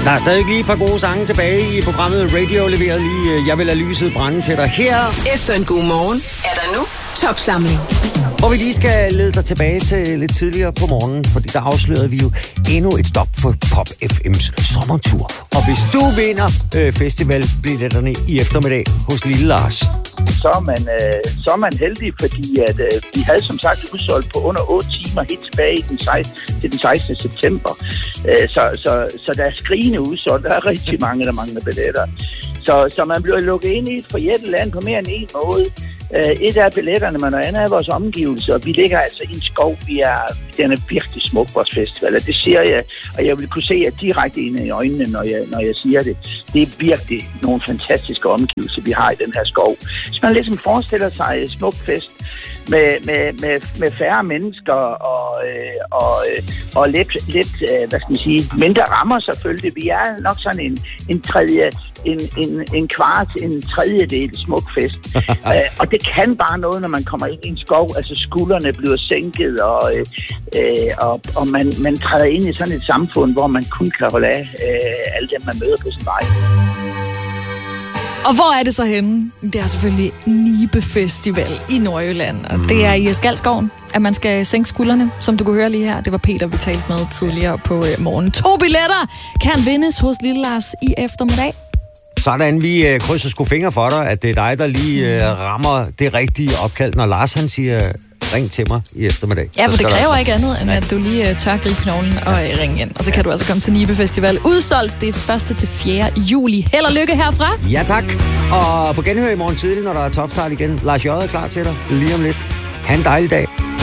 Der er stadig lige et par gode sange tilbage i programmet. Radio leverer lige Jeg vil lade lyset brænde til dig her. Efter en god morgen er der nu topsamling. Hvor vi lige skal lede dig tilbage til lidt tidligere på morgenen, fordi der afslørede vi jo endnu et stop for Pop FM's sommertur. Og hvis du vinder festivalbilletterne i eftermiddag hos Lille Lars, så er man heldig, fordi at, vi havde som sagt udsolgt på under 8 timer helt tilbage til den 16. september. Så der er skrigende udsolgt. Der er rigtig mange, der mangler billetter. Så man bliver lukket ind i et forjættet land på mere end en måde. Et af billetterne, men noget andet er vores omgivelser. Vi ligger altså i en skov. Den er virkelig smuk, vores festival. Og det siger jeg, og jeg vil kunne se at direkte ind i øjnene, når jeg siger det. Det er virkelig nogle fantastiske omgivelser, vi har i den her skov. Hvis man ligesom forestiller sig en smuk fest med færre mennesker og lidt hvad skal man sige, mindre rammer selvfølgelig. Vi er nok sådan en tredjedel smuk fest. Og det kan bare noget, når man kommer ind i en skov. Altså skuldrene bliver sænket, og man træder ind i sådan et samfund, hvor man kun kan holde af alle dem, man møder på sin vej. Og hvor er det så henne? Det er selvfølgelig Nibe Festival i Nordjylland. Og det er i Skalskoven, at man skal sænke skuldrene, som du kunne høre lige her. Det var Peter, vi talte med tidligere på morgen. 2 billetter kan vindes hos Lille Lars i eftermiddag. Sådan, vi krydser sgu fingre for dig, at det er dig, der lige rammer det rigtige opkald, når Lars han siger, ring til mig i eftermiddag. Ja, for det kræver ikke andet, end at du lige tør gribe knoglen og ringe ind. Og så kan du altså komme til Nibe Festival. Udsolgt det er 1. til 4. juli. Held og lykke herfra. Ja, tak. Og på genhør i morgen tidlig, når der er topstart igen. Lars J. er klar til dig lige om lidt. Ha' en dejlig dag.